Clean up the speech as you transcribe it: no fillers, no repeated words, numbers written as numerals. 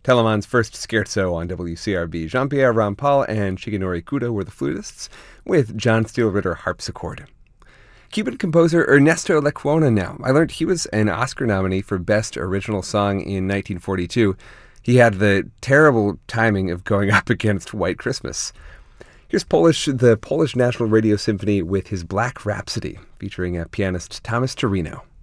Telemann's first scherzo on WCRB. Jean-Pierre Rampal and Shigenori Kudo were the flutists, with John Steele Ritter harpsichord. Cuban composer Ernesto Lecuona now. I learned he was an Oscar nominee for Best Original Song in 1942. He had the terrible timing of going up against White Christmas. Here's the Polish National Radio Symphony with his Black Rhapsody, featuring pianist Thomas Torino.